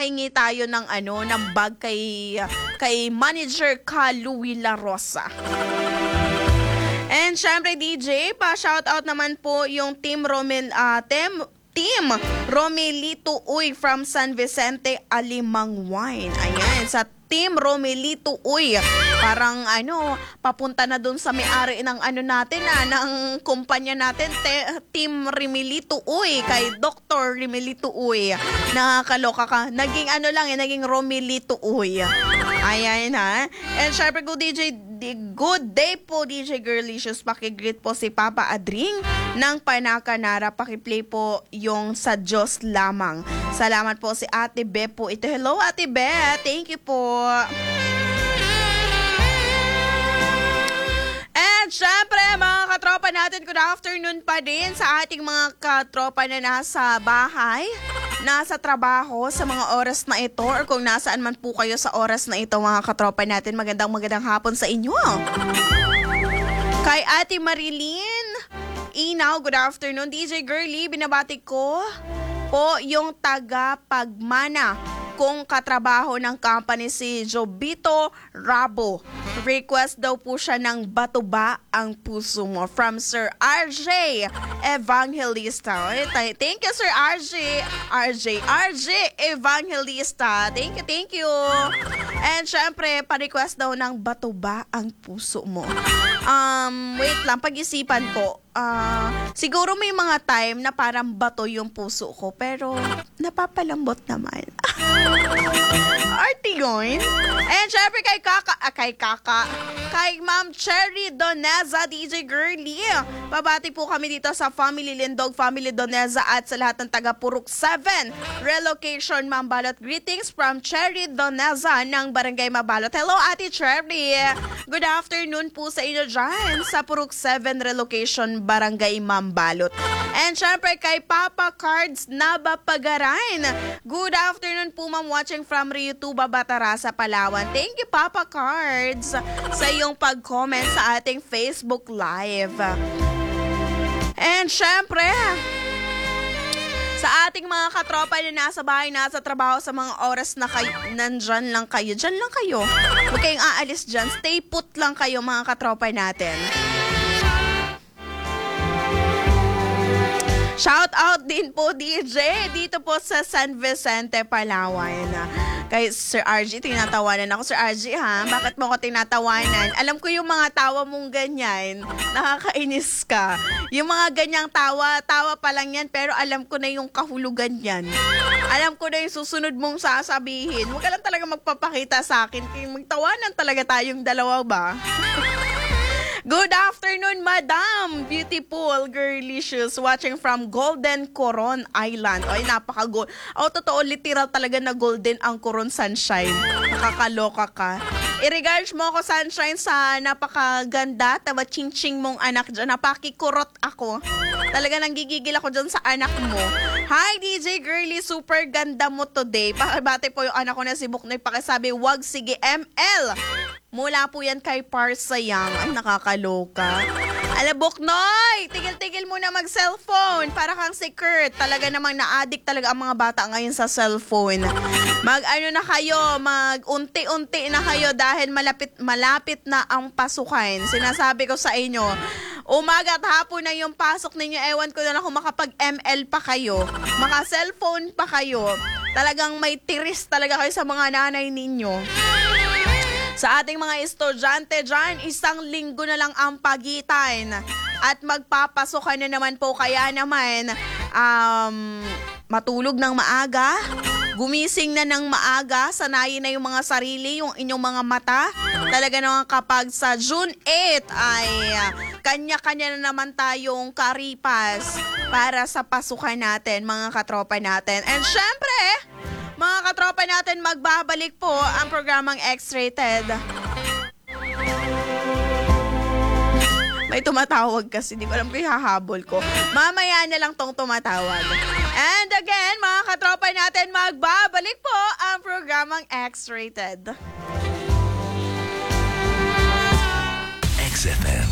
nakahingi tayo ng bag kay Manager ka Louie La Rosa. And syempre DJ, pa-shoutout naman po yung Team Romelito Uy from San Vicente, Alimang Wine. Ayan, sa Team Romelito Uy. Parang papunta na dun sa may-ari ng natin ng kumpanya natin, Team Romelito Uy, kay Dr. Romelito Uy. Nakakaloka ka. Naging naging Romelito Uy. Ayan ha. And syempre good day po DJ Girlicious. Pakigreet po si Papa Adring ng Panacanara. Pakiplay po yung Sa Diyos Lamang. Salamat po si Ate Be po ito. Hello Ate Be. Thank you po. And syempre mga katropa natin, good afternoon pa din sa ating mga katropa na nasa bahay, nasa trabaho sa mga oras na ito, or kung nasaan man po kayo sa oras na ito mga katropa natin, magandang hapon sa inyo. Kay Ate Marilyn Inaw, good afternoon. DJ Girly, binabati ko po yung taga-pagmana kung katrabaho ng company si Jobito Rabo. Request daw po siya ng Bato Ba Ang Puso Mo from Sir RJ Evangelista. Thank you Sir RJ Evangelista. Thank you. And syempre, pa-request daw ng Bato Ba Ang Puso Mo. Wait lang, pag-isipan ko. Siguro may mga time na parang bato yung puso ko, pero napapalambot naman. Arte yun. And syempre kay Ma'am Cherry Doneza, DJ Girly. Babati po kami dito sa Family Lindog, Family Doneza at sa lahat ng taga Purok 7 Relocation Mambalot. Greetings from Cherry Doneza ng Barangay Mabalot. Hello Ate Cherry. Good afternoon po sa inyo dyan sa Purok 7 Relocation Barangay Mambalot. And syempre kay Papa Cards Nabapagaran. Good afternoon po ma'am, watching from Rio Tuba, Batarasa, Palawan. Thank you Papa Cards sa iyong pag-comment sa ating Facebook Live. And syempre, sa ating mga katropa na nasa bahay, nasa trabaho, sa mga oras na nandyan lang kayo. Dyan lang kayo. Huwag kayong aalis dyan. Stay put lang kayo mga katropa natin. Shout out din po DJ dito po sa San Vicente, Palawan. Kay Sir RG, tinatawanan ako. Sir RG ha, bakit mo ako tinatawanan? Alam ko yung mga tawa mong ganyan, nakakainis ka. Yung mga ganyang tawa pa lang yan, pero alam ko na yung kahulugan yan. Alam ko na yung susunod mong sasabihin. Huwag ka lang talaga magpapakita sa akin. Kaya magtawanan talaga tayong dalawa ba? Good afternoon, Madam Beautiful Girlicious, watching from Golden Coron Island. Ay, napaka-gold. Totoo, literal talaga na golden ang Coron Sunshine. Nakakaloka ka. I-regards mo ako, Sunshine, sa napakaganda, ching-ching mong anak dyan. Napakikurot ako. Talaga nanggigigil ako dyan sa anak mo. Hi, DJ Girly, super ganda mo today. Pakibate po yung anak ko na si Buknoy. Pakisabi, wag sige ML. Mula po yan kay Parsayang. Ay, nakakaloka. Buknoy, tigil-tigil muna mag-cellphone. Para kang si Kurt. Talaga namang na-addict talaga ang mga bata ngayon sa cellphone. Mag-unti-unti na kayo dahil malapit na ang pasukan. Sinasabi ko sa inyo, umaga at hapon na yung pasok ninyo. Ewan ko na lang kung makapag-ML pa kayo. Maka-cellphone pa kayo. Talagang may tiris talaga kayo sa mga nanay ninyo. Sa ating mga estudyante dyan, 1 linggo na lang ang pagitan. At magpapasok na naman po, kaya naman matulog ng maaga, gumising na ng maaga, sanayin na yung mga sarili, yung inyong mga mata. Talaga naman kapag sa June 8 ay kanya-kanya na naman tayong karipas para sa pasukan natin, mga katropa natin. And syempre, mga katropa natin, magbabalik po ang programang X-Rated. May tumatawag kasi, di ko alam kung hahabol ko. Mamaya na lang tong tumatawag. And again, mga katropa natin, magbabalik po ang programang X-Rated. XFM.